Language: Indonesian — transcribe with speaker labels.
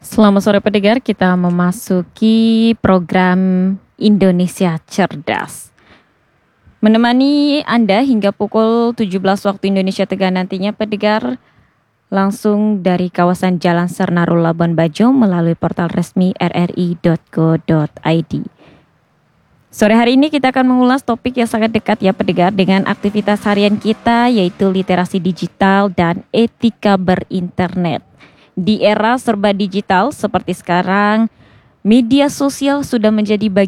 Speaker 1: Selamat sore pendengar, kita memasuki program Indonesia Cerdas. Menemani Anda hingga pukul 17 waktu Indonesia Tengah nantinya pendengar, langsung dari kawasan Jalan Sernarul Labuan Bajo melalui portal resmi rri.go.id. Sore hari ini kita akan mengulas topik yang sangat dekat ya pendengar dengan aktivitas harian kita, yaitu literasi digital dan etika berinternet. Di era serba digital seperti sekarang, media sosial sudah menjadi bagian